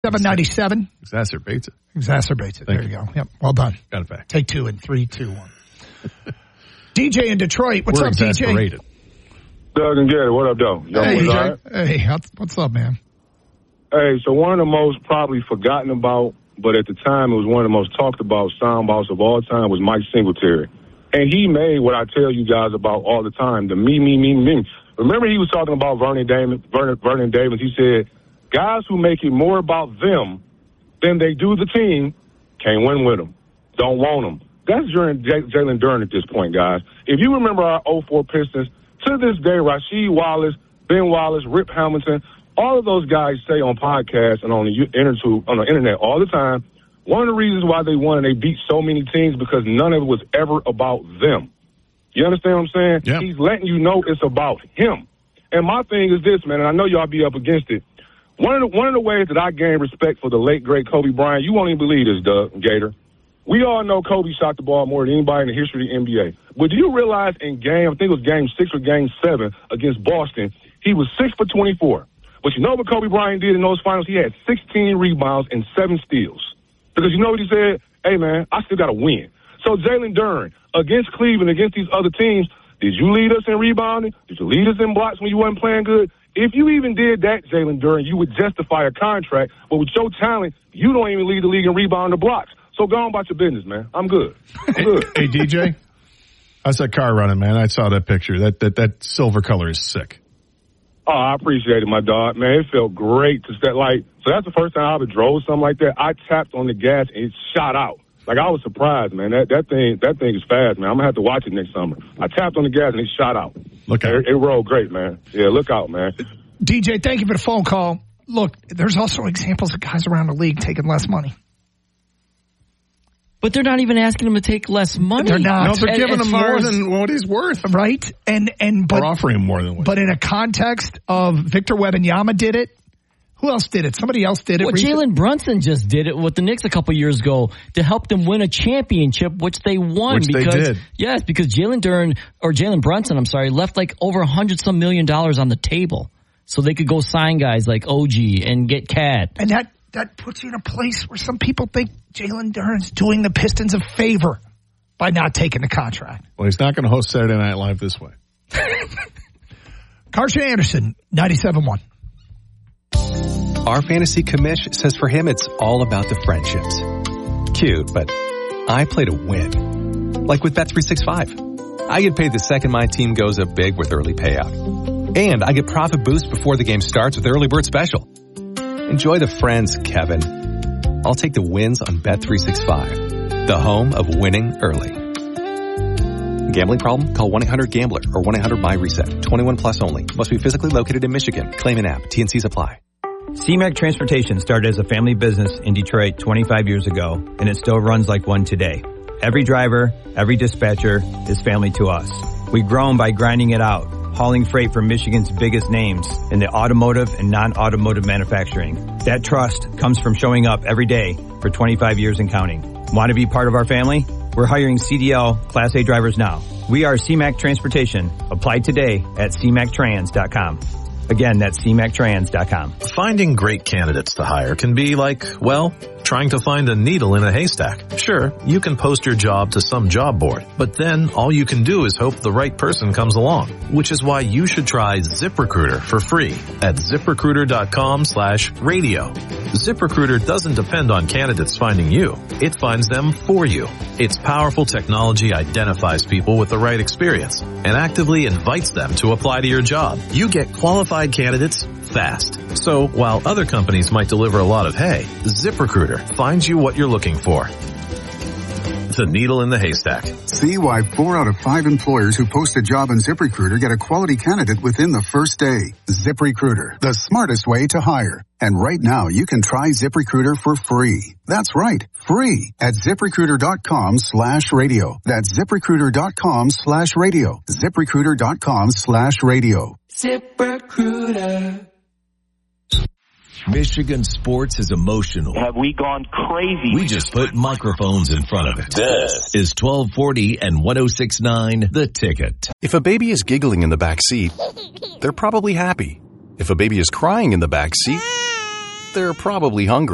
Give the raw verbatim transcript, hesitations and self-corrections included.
seven ninety-seven. Exacerbates it. Exacerbates it. Thank there you, you go. Yep. Well done. Got it back. Take two in three, two, one. D J in Detroit. What's We're up, D J? Doug and Gary, what up, though? Hey, D J. Right? Hey, what's up, man? Hey, so one of the most probably forgotten about, but at the time it was one of the most talked about sound bites of all time was Mike Singletary. And he made what I tell you guys about all the time, the me, me, me, me. Remember he was talking about Vernon Davis, Vernon, Vernon Davis. He said, guys who make it more about them than they do the team can't win with them. Don't want them. That's during J- Jalen Duren at this point, guys. If you remember our oh four Pistons, to this day, Rasheed Wallace, Ben Wallace, Rip Hamilton, all of those guys say on podcasts and on the, internet, on the internet all the time, one of the reasons why they won and they beat so many teams because none of it was ever about them. You understand what I'm saying? Yeah. He's letting you know it's about him. And my thing is this, man, and I know y'all be up against it. One of the, one of the ways that I gained respect for the late, great Kobe Bryant, you won't even believe this, Doug, Gator. We all know Kobe shot the ball more than anybody in the history of the N B A. But do you realize in game, I think it was game six or game seven against Boston, he was six for twenty-four. But you know what Kobe Bryant did in those finals? He had sixteen rebounds and seven steals. Because you know what he said? Hey, man, I still got to win. So Jalen Duren, against Cleveland, against these other teams, did you lead us in rebounding? Did you lead us in blocks when you wasn't playing good? If you even did that, Jalen Duren, you would justify a contract. But with your talent, you don't even lead the league in rebound or blocks. So go on about your business, man. I'm good. I'm good. Hey, hey, D J, how's that car running, man? I saw that picture. That that that silver color is sick. Oh, I appreciate it, my dog. Man, it felt great to step like. So that's the first time I ever drove something like that. I tapped on the gas and it shot out. Like I was surprised, man. That that thing that thing is fast, man. I'm gonna have to watch it next summer. I tapped on the gas and it shot out. Look out! It, it rolled great, man. Yeah, look out, man. D J, thank you for the phone call. Look, there's also examples of guys around the league taking less money. But they're not even asking him to take less money. They're not. No, they're As- giving as him far more as- than what he's worth. Right? And and but Or offering him more than what. But in a context of Victor Wembanyama did it. Who else did it? Somebody else did it. Well, Jalen Brunson just did it with the Knicks a couple years ago to help them win a championship, which they won. Which because, they did. Yes, because Jalen Duren, or Jalen Brunson, I'm sorry, left like over a hundred some million dollars on the table. So they could go sign guys like O G and get Cat. And that, that puts you in a place where some people think Jalen Duren's doing the Pistons a favor by not taking the contract. Well, he's not going to host Saturday Night Live this way. Carson Anderson, ninety-seven point one. Our fantasy commish says for him it's all about the friendships. Cute, but I play to win. Like with Bet three sixty-five. I get paid the second my team goes up big with early payout. And I get profit boost before the game starts with Early Bird Special. Enjoy the friends, Kevin. I'll take the wins on Bet three sixty-five, the home of winning early. Gambling problem? Call one eight hundred gambler or one eight hundred buy reset. twenty-one plus only. Must be physically located in Michigan. Claim an app. T N Cs apply. C MAC Transportation started as a family business in Detroit twenty-five years ago, and it still runs like one today. Every driver, every dispatcher is family to us. We've grown by grinding it out, hauling freight for Michigan's biggest names in the automotive and non-automotive manufacturing. That trust comes from showing up every day for twenty-five years and counting. Want to be part of our family? We're hiring C D L Class A drivers now. We are C MAC Transportation. Apply today at c mac trans dot com. Again, that's c mac trans dot com. Finding great candidates to hire can be like, well, trying to find a needle in a haystack. Sure, you can post your job to some job board, but then all you can do is hope the right person comes along, which is why you should try ZipRecruiter for free at zip recruiter dot com slash radio. ZipRecruiter doesn't depend on candidates finding you. It finds them for you. Its powerful technology identifies people with the right experience and actively invites them to apply to your job. You get qualified candidates fast. So while other companies might deliver a lot of hay, ZipRecruiter finds you what you're looking for. The needle in the haystack. See why four out of five employers who post a job on ZipRecruiter get a quality candidate within the first day. ZipRecruiter, the smartest way to hire. And right now, you can try ZipRecruiter for free. That's right, free at ZipRecruiter.com slash radio. That's ZipRecruiter.com slash radio. ZipRecruiter.com slash radio. ZipRecruiter. Michigan sports is emotional. Have we gone crazy? We just put microphones in front of it. This is twelve forty and one oh six point nine The Ticket. If a baby is giggling in the back seat, they're probably happy. If a baby is crying in the back seat, they're probably hungry.